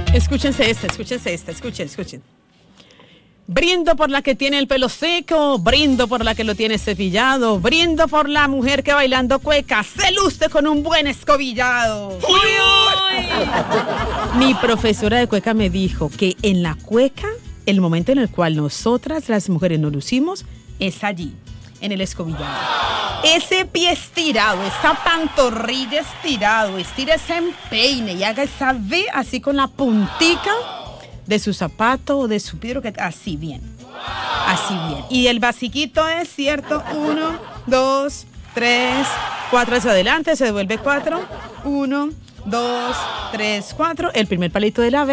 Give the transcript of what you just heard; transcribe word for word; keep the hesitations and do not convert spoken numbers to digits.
Escúchense esta, escúchense esta, escuchen, escuchen. Brindo por la que tiene el pelo seco, brindo por la que lo tiene cepillado, brindo por la mujer que bailando cueca se luce con un buen escobillado. ¡Uy, uy! Mi profesora de cueca me dijo que en la cueca, el momento en el cual nosotras las mujeres nos lucimos es allí, en el escobillado. Ese pie estirado, esa pantorrilla estirado, estira ese empeine y haga esa V así con la puntica de su zapato o de su piedro, que así bien, así bien. Y el basiquito es, ¿cierto? Uno, dos, tres, cuatro hacia adelante, se devuelve cuatro, uno, dos, tres, cuatro. El primer palito de la V